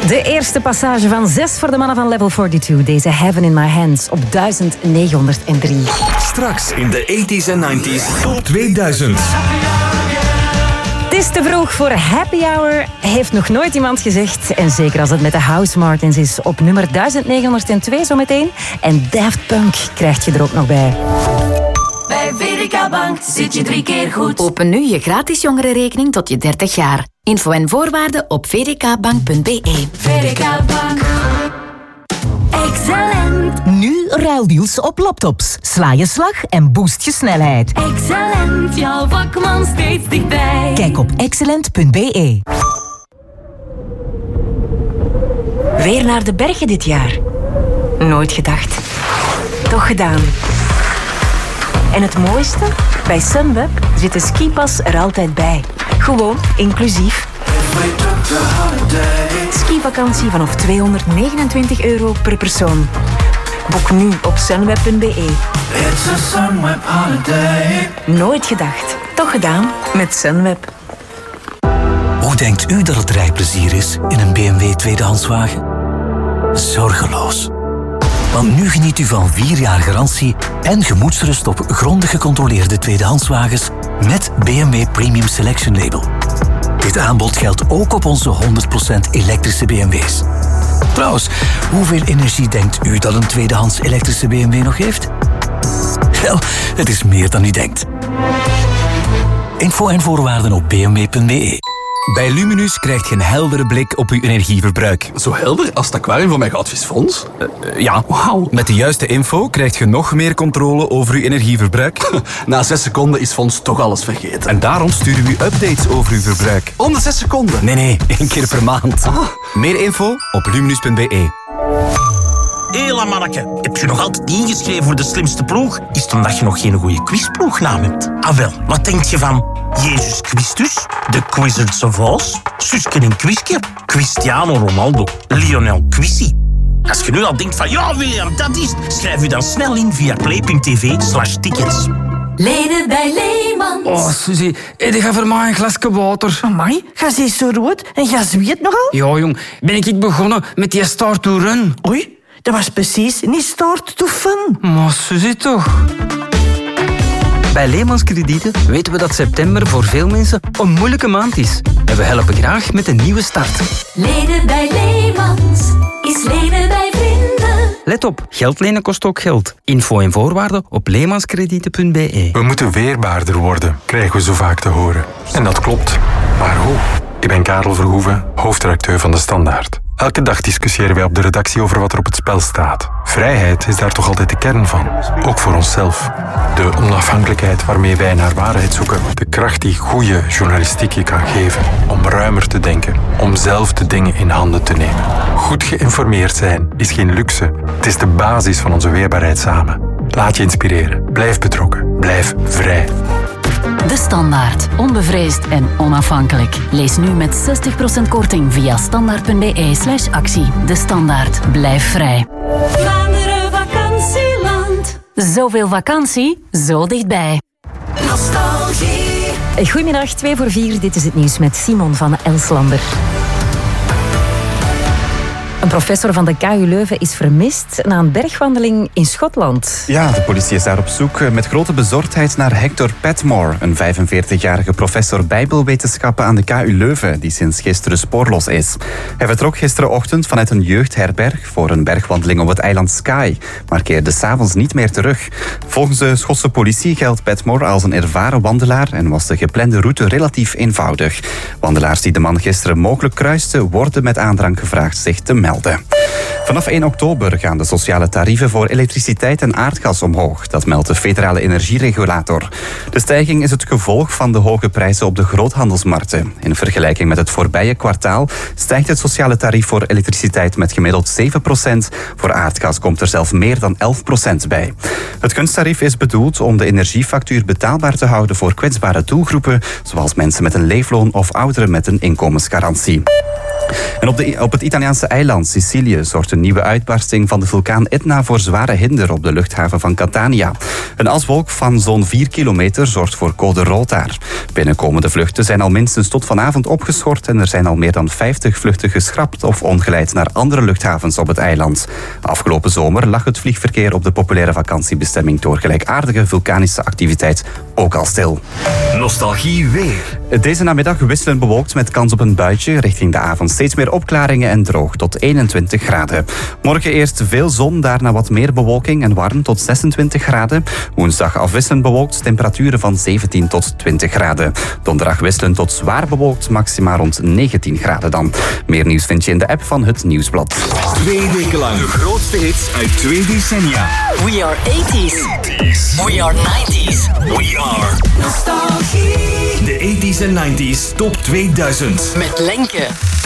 De eerste passage van 6 voor de mannen van Level 42. Deze Heaven in My Hands op 1903. Straks in de 80s en 90s top 2000. Het is te vroeg voor Happy Hour, heeft nog nooit iemand gezegd. En zeker als het met de House Martins is. Op nummer 1902 zometeen. En Daft Punk krijg je er ook nog bij. Bij VDK Bank zit je 3 keer goed. Open nu je gratis jongerenrekening tot je 30 jaar. Info en voorwaarden op vdkbank.be. VDK Bank. Excellent. Nu ruildeals op laptops. Sla je slag en boost je snelheid. Excellent, jouw vakman steeds dichtbij. Kijk op excellent.be. Weer naar de bergen dit jaar. Nooit gedacht. Toch gedaan. En het mooiste? Bij Sunweb zit de skipas er altijd bij. Gewoon inclusief. Skivakantie vanaf €229 per persoon. Boek nu op sunweb.be. Nooit gedacht. Toch gedaan met Sunweb. Hoe denkt u dat het rijplezier is in een BMW tweedehandswagen? Zorgeloos. Want nu geniet u van 4 jaar garantie en gemoedsrust op grondig gecontroleerde tweedehandswagens met BMW Premium Selection Label. Dit aanbod geldt ook op onze 100% elektrische BMW's. Trouwens, hoeveel energie denkt u dat een tweedehands elektrische BMW nog heeft? Wel, het is meer dan u denkt. Info en voorwaarden op bmw.be. Bij Luminus krijg je een heldere blik op uw energieverbruik. Zo helder als het aquarium van mijn goudvisfonds? Ja, Wauw. met de juiste info krijg je nog meer controle over uw energieverbruik. Na 6 seconden is Fons toch alles vergeten. En daarom sturen we u updates over uw verbruik. Om de 6 seconden? Nee, 1 keer per maand. Meer info op luminus.be. Hela manneke, heb je nog altijd niet ingeschreven voor de slimste ploeg? Is het omdat je nog geen goede quizploegnaam hebt? Ah wel, wat denk je van Jezus Christus, de Wizards of Oz, Suske en Quizke, Cristiano Ronaldo, Lionel Quissi? Als je nu al denkt van ja William, dat is, schrijf je dan snel in via play.tv/tickets. Leden bij Leemans. Oh, Suzy, die gaat voor mij een glasje water. Amai, ga ze zo rood en ga zweet nogal? Ja, jong, ben ik begonnen met die Start to Run. Oei, dat was precies niet Start to Fun. Maar Suzy toch. Bij Leemans Kredieten weten we dat september voor veel mensen een moeilijke maand is. En we helpen graag met een nieuwe start. Leden bij Leemans is leden bij vrienden. Let op, geld lenen kost ook geld. Info en voorwaarden op leemanskredieten.be. We moeten weerbaarder worden, krijgen we zo vaak te horen. En dat klopt. Maar hoe? Ik ben Karel Verhoeven, hoofdredacteur van De Standaard. Elke dag discussiëren wij op de redactie over wat er op het spel staat. Vrijheid is daar toch altijd de kern van. Ook voor onszelf. De onafhankelijkheid waarmee wij naar waarheid zoeken. De kracht die goede journalistiek je kan geven. Om ruimer te denken. Om zelf de dingen in handen te nemen. Goed geïnformeerd zijn is geen luxe. Het is de basis van onze weerbaarheid samen. Laat je inspireren. Blijf betrokken. Blijf vrij. De Standaard. Onbevreesd en onafhankelijk. Lees nu met 60% korting via standaard.be/actie. De Standaard. Blijf vrij. Vlaanderen vakantieland. Zoveel vakantie, zo dichtbij. Nostalgie. Goedemiddag, 2 voor 4. Dit is het nieuws met Simon van Elslander. Een professor van de KU Leuven is vermist na een bergwandeling in Schotland. Ja, de politie is daar op zoek met grote bezorgdheid naar Hector Petmore, een 45-jarige professor bijbelwetenschappen aan de KU Leuven, die sinds gisteren spoorloos is. Hij vertrok gisterenochtend vanuit een jeugdherberg voor een bergwandeling op het eiland Skye, maar keerde 's avonds niet meer terug. Volgens de Schotse politie geldt Petmore als een ervaren wandelaar en was de geplande route relatief eenvoudig. Wandelaars die de man gisteren mogelijk kruisten, worden met aandrang gevraagd zich te melden. Vanaf 1 oktober gaan de sociale tarieven voor elektriciteit en aardgas omhoog. Dat meldt de federale energieregulator. De stijging is het gevolg van de hoge prijzen op de groothandelsmarkten. In vergelijking met het voorbije kwartaal stijgt het sociale tarief voor elektriciteit met gemiddeld 7%. Voor aardgas komt er zelf meer dan 11% bij. Het kunsttarief is bedoeld om de energiefactuur betaalbaar te houden voor kwetsbare doelgroepen, zoals mensen met een leefloon of ouderen met een inkomensgarantie. En op het Italiaanse eiland Sicilië zorgt een nieuwe uitbarsting van de vulkaan Etna voor zware hinder op de luchthaven van Catania. Een aswolk van zo'n 4 kilometer zorgt voor code rood daar. Binnenkomende vluchten zijn al minstens tot vanavond opgeschort en er zijn al meer dan 50 vluchten geschrapt of omgeleid naar andere luchthavens op het eiland. Afgelopen zomer lag het vliegverkeer op de populaire vakantiebestemming door gelijkaardige vulkanische activiteit ook al stil. Nostalgie weer. Deze namiddag wisselend bewolkt met kans op een buitje. Richting de avond steeds meer opklaringen en droog tot 21 graden. Morgen eerst veel zon, daarna wat meer bewolking en warm tot 26 graden. Woensdag afwisselend bewolkt, temperaturen van 17 tot 20 graden. Donderdag wisselend tot zwaar bewolkt, maxima rond 19 graden dan. Meer nieuws vind je in de app van Het Nieuwsblad. 2 weken lang de grootste hits uit 2 decennia. We are 80s. We are 90s. We are Nostalgie. de 80s en 90s top 2000. Met Lenke.